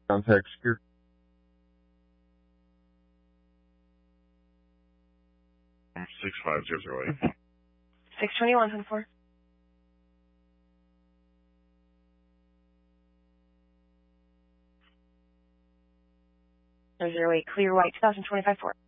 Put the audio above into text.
Contact security. 6508. 621, 104. 008, clear white, 2025 4.